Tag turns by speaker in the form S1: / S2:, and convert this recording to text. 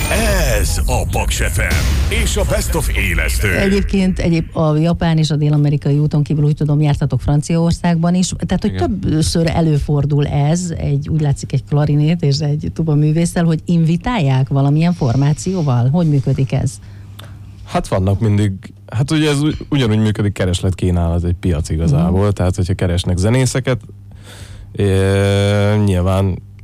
S1: Ez a Paks FM és a Best of élesztő.
S2: Egyébként a japán és a dél-amerikai úton kívül úgy tudom, jártatok Franciaországban is, tehát hogy többször előfordul ez, úgy látszik egy klarinét és egy tuba művésszel, hogy invitálják valamilyen formációval? Hogy működik ez?
S3: Hát vannak mindig, hát ugye ez ugyanúgy működik, kereslet-kínálat, egy piac igazából, tehát hogyha keresnek zenészeket, nyilván